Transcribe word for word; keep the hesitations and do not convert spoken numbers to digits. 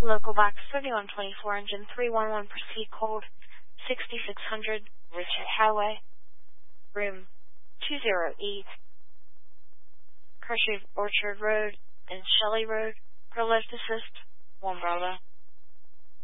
Local box thirty-one twenty-four, engine three one one, proceed cold, sixty-six hundred, Richard Highway, room two oh eight, Kershaw Orchard Road and Shelley Road, for lift assist, one Bravo.